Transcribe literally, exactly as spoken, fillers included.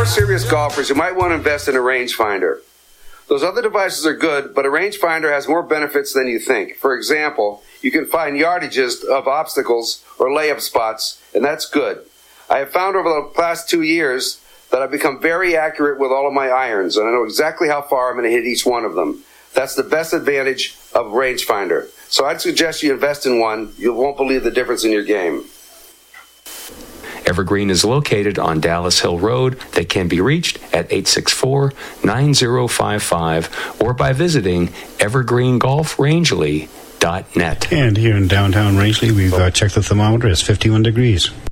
more serious golfers, you might want to invest in a rangefinder. Those other devices are good, but a rangefinder has more benefits than you think. For example, you can find yardages of obstacles or layup spots, and that's good. I have found over the past two years that I've become very accurate with all of my irons, and I know exactly how far I'm going to hit each one of them. That's the best advantage of a rangefinder. So I'd suggest you invest in one. You won't believe the difference in your game. Evergreen is located on Dallas Hill Road. They can be reached at eight six four, nine zero five five or by visiting evergreen golf rangeley dot net. And here in downtown Rangeley, we've uh, checked the thermometer. It's fifty-one degrees.